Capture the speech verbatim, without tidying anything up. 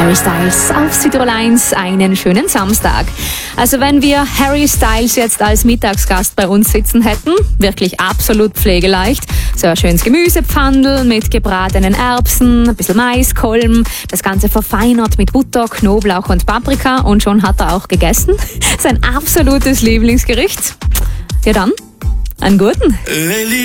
Harry Styles auf Südtirol eins, einen schönen Samstag. Also wenn wir Harry Styles jetzt als Mittagsgast bei uns sitzen hätten, wirklich absolut pflegeleicht, so ein schönes Gemüsepfandel mit gebratenen Erbsen, ein bisschen Maiskolben, das Ganze verfeinert mit Butter, Knoblauch und Paprika und schon hat er auch gegessen. Sein absolutes Lieblingsgericht. Ja dann, einen guten.